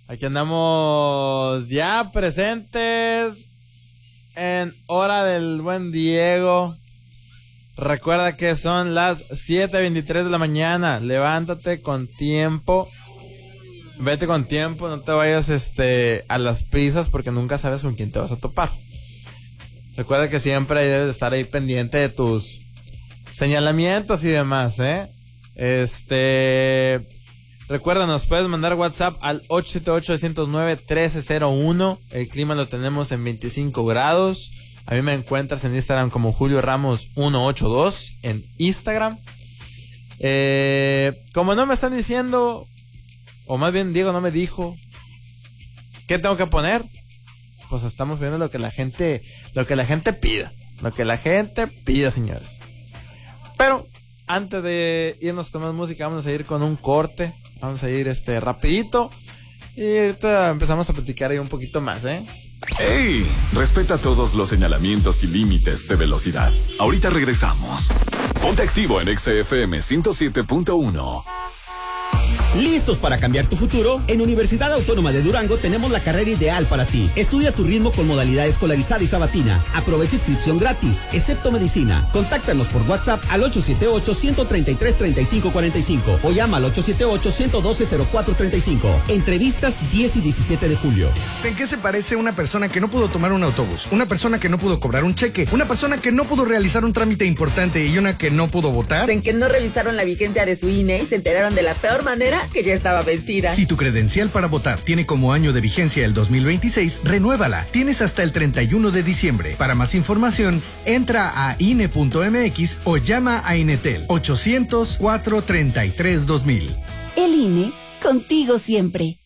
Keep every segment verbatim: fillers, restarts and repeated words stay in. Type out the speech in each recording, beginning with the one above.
Aquí andamos ya presentes en Hora del Buen Diego. Recuerda que son las siete veintitrés de la mañana. Levántate con tiempo. Vete con tiempo, no te vayas este a las prisas porque nunca sabes con quién te vas a topar. Recuerda que siempre debes estar ahí pendiente de tus señalamientos y demás, ¿eh? Este... Recuerda, nos puedes mandar WhatsApp al ocho siete ocho, uno cero nueve, uno tres cero uno. El clima lo tenemos en veinticinco grados. A mí me encuentras en Instagram como Julio Ramos ciento ochenta y dos en Instagram. Eh, como no me están diciendo, o más bien Diego no me dijo qué tengo que poner, pues estamos viendo lo que la gente, lo que la gente pida, lo que la gente pida, señores. Pero antes de irnos con más música, vamos a ir con un corte. Vamos a ir este rapidito y ahorita empezamos a platicar ahí un poquito más, ¿eh? ¡Ey! Respeta todos los señalamientos y límites de velocidad. Ahorita regresamos. Ponte activo en X F M ciento siete punto uno. ¿Listos para cambiar tu futuro? En Universidad Autónoma de Durango tenemos la carrera ideal para ti. Estudia a tu ritmo con modalidad escolarizada y sabatina. Aprovecha inscripción gratis, excepto medicina. Contáctanos por WhatsApp al ocho siete ocho, uno tres tres, tres cinco cuatro cinco o llama al ocho siete ocho, uno uno dos, cero cuatro tres cinco. Entrevistas diez y diecisiete de julio. ¿En qué se parece una persona que no pudo tomar un autobús? Una persona que no pudo cobrar un cheque. Una persona que no pudo realizar un trámite importante y una que no pudo votar. En que no revisaron la vigencia de su I N E y se enteraron de la peor manera que ya estaba vencida. Si tu credencial para votar tiene como año de vigencia el dos mil veintiséis, renuévala. Tienes hasta el treinta y uno de diciembre. Para más información, entra a I N E punto M X o llama a Inetel ochocientos, cuatro treinta y tres, dos mil. El I N E, contigo siempre.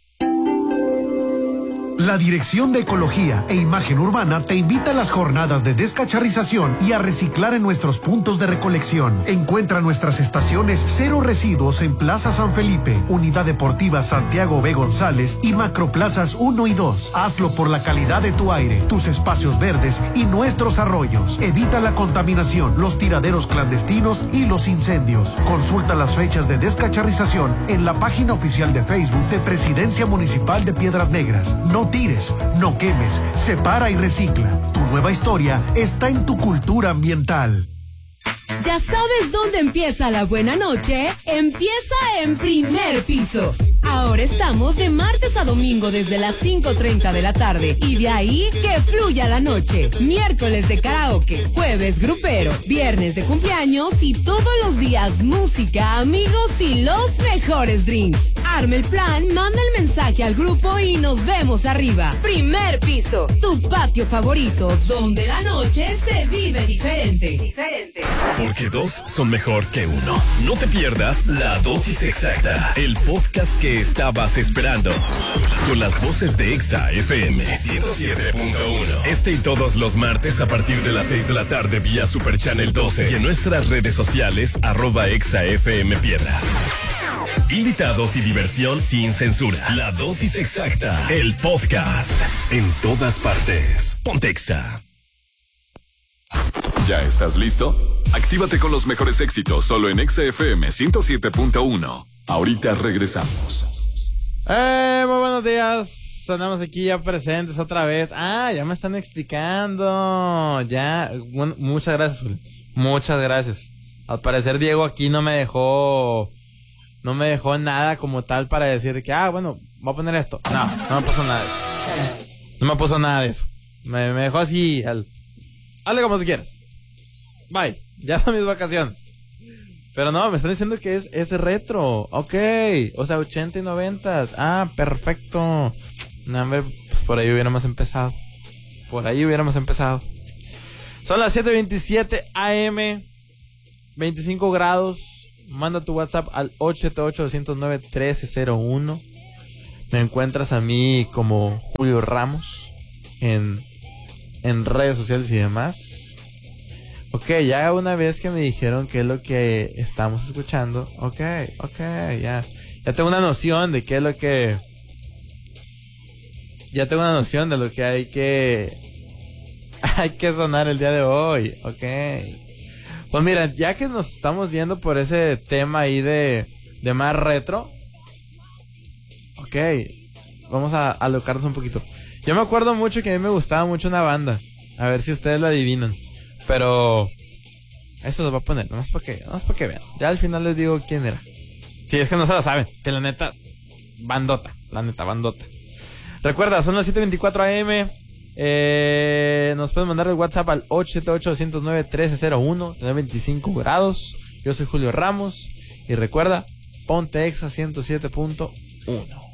La Dirección de Ecología e Imagen Urbana te invita a las jornadas de descacharrización y a reciclar en nuestros puntos de recolección. Encuentra nuestras estaciones Cero Residuos en Plaza San Felipe, Unidad Deportiva Santiago B. González y Macroplazas uno y dos. Hazlo por la calidad de tu aire, tus espacios verdes y nuestros arroyos. Evita la contaminación, los tiraderos clandestinos y los incendios. Consulta las fechas de descacharrización en la página oficial de Facebook de Presidencia Municipal de Piedras Negras. No tires, no quemes, separa y recicla. Tu nueva historia está en tu cultura ambiental. ¿Ya sabes dónde empieza la buena noche? Empieza en Primer Piso. Ahora estamos de martes a domingo desde las cinco treinta de la tarde y de ahí que fluya la noche. Miércoles de karaoke, jueves grupero, viernes de cumpleaños y todos los días música, amigos y los mejores drinks. Arma el plan, manda el mensaje al grupo y nos vemos arriba. Primer Piso, tu patio favorito, donde la noche se vive diferente. Diferente. Porque dos son mejor que uno. No te pierdas La Dosis Exacta, el podcast que estabas esperando. Con las voces de Exa F M ciento siete punto uno. Este y todos los martes a partir de las seis de la tarde vía Super Channel doce y en nuestras redes sociales arroba Exa F M Piedras. Invitados y diversión sin censura. La Dosis Exacta, el podcast. En todas partes. Ponte Exa. ¿Ya estás listo? Actívate con los mejores éxitos solo en X F M ciento siete punto uno. Ahorita regresamos. Eh, muy buenos días. Andamos aquí ya presentes otra vez. Ah, ya me están explicando. Ya, bueno, muchas gracias, Julio. Muchas gracias. Al parecer Diego aquí no me dejó, no me dejó nada como tal para decir que, ah, bueno, voy a poner esto. No, no me puso nada de eso. No me puso nada de eso. Me, me dejó así, al, hazle como tú quieras. Bye, ya son mis vacaciones. Pero no, me están diciendo que es, es retro. Ok, o sea, ochenta y noventas. Ah, perfecto. No, hombre, pues por ahí hubiéramos empezado. Por ahí hubiéramos empezado. Son las siete veintisiete A M, veinticinco grados. Manda tu WhatsApp al ocho siete ocho, dos cero nueve, uno tres cero uno. Me encuentras a mí como Julio Ramos en, en redes sociales y demás. Ok, ya una vez que me dijeron qué es lo que estamos escuchando. Ok, ok, ya. Ya tengo una noción de qué es lo que... Ya tengo una noción de lo que hay que... Hay que sonar el día de hoy. Ok. Pues mira, ya que nos estamos yendo por ese tema ahí de... De más retro. Ok. vamos a alocarnos un poquito. Yo me acuerdo mucho que a mí me gustaba mucho una banda. A ver si ustedes lo adivinan. Pero esto lo voy a poner, nomás para que, nomás para que vean. Ya al final les digo quién era. Si es que no se la saben, que la neta, bandota, la neta, bandota. Recuerda, son las siete veinticuatro a eme. Eh, nos pueden mandar el WhatsApp al ocho siete ocho, dos cero nueve, uno tres cero uno. Tiene veinticinco grados. Yo soy Julio Ramos. Y recuerda, ponte Exa ciento siete punto uno.